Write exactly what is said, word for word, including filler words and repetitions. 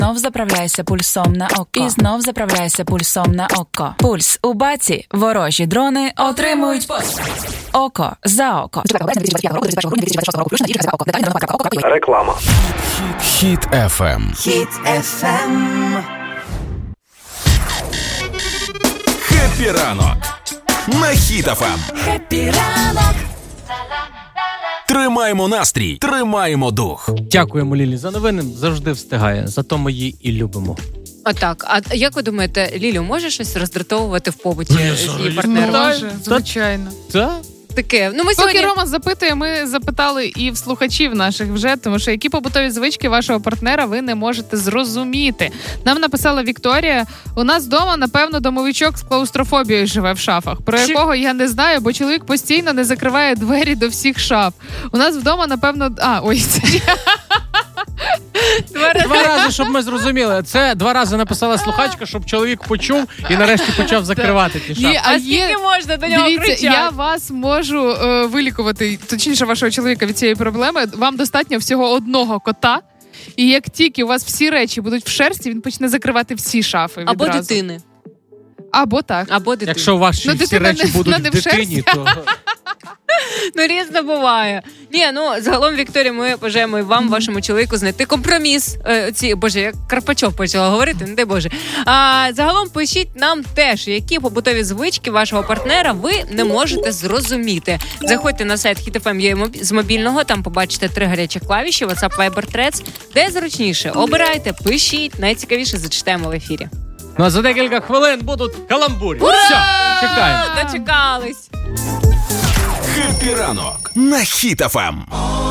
знов заправляйся пульсом на око. І знов заправляйся пульсом на око. Пульс у баці, ворожі дрони отримують постріл. Око за око. Реклама. Хіт еф ем. Хіт еф ем. Хеппі ранок на Хіт еф ем. Хеппі ранок. Тримаємо настрій, тримаємо дух. Дякуємо Лілі за новини, завжди встигає, зато ми її і любимо. Отак. А як ви думаєте, Лілю може щось роздратовувати в побуті з її партнером? Може, звичайно. Так? Таке. Ну, ми Поки сьогодні... Рома запитує, ми запитали і в слухачів наших вже, тому що які побутові звички вашого партнера ви не можете зрозуміти. Нам написала Вікторія, у нас вдома, напевно, домовичок з клаустрофобією живе в шафах, про якого я не знаю, бо чоловік постійно не закриває двері до всіх шаф. У нас вдома, напевно... А, ой, це я... Два рази. Два рази, щоб ми зрозуміли. Це два рази написала слухачка, щоб чоловік почув і нарешті почав закривати ті шафи. А скільки можна до нього Дивіться, кричати? я вас можу е, вилікувати, точніше вашого чоловіка від цієї проблеми. Вам достатньо всього одного кота, і як тільки у вас всі речі будуть в шерсті, він почне закривати всі шафи Або відразу. дитини. Або так. Або дитини. Якщо ваші Ну, всі дитина речі не- будуть не в в шерсті. дитині, то... Ну, різно буває. Ні, ну, загалом, Вікторія, ми бажаємо і вам, вашому чоловіку, знайти компроміс. Е, ці, боже, як Карпачов почала говорити, не дай Боже. А, загалом пишіть нам теж, які побутові звички вашого партнера ви не можете зрозуміти. Заходьте на сайт Хіт еф ем є з мобільного, там побачите три гарячі клавіші, WhatsApp, Viber, Threads. Де зручніше? Обирайте, пишіть, найцікавіше зачитаємо в ефірі. Ну, а за декілька хвилин будуть каламбурі. Ура! Все, чекаємо. Дочекались. Хеппі ранок на Хіт еф ем.